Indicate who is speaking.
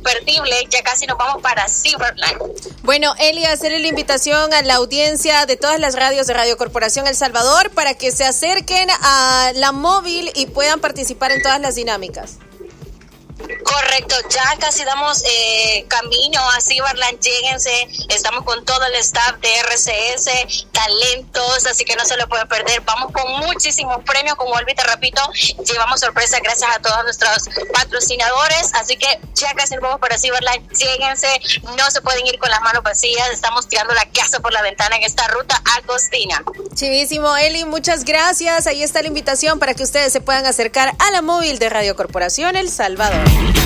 Speaker 1: imperdible. Ya casi nos vamos para Silverland.
Speaker 2: Bueno, Eli, hacerle la invitación a la audiencia de todas las radios de Radio Corporación El Salvador para que se acerquen a la móvil y puedan participar en todas las dinámicas.
Speaker 1: Correcto, ya casi damos camino a Silverland, lléguense, estamos con todo el staff de RCS, talentos, así que no se lo pueden perder, vamos con muchísimos premios, como vuelvo y te repito, llevamos sorpresas gracias a todos nuestros patrocinadores, así que ya casi nos vamos para Silverland, lléguense, no se pueden ir con las manos vacías, estamos tirando la casa por la ventana en esta ruta agostina.
Speaker 2: Chivísimo, Eli, muchas gracias, ahí está la invitación para que ustedes se puedan acercar a la móvil de Radio Corporación El Salvador.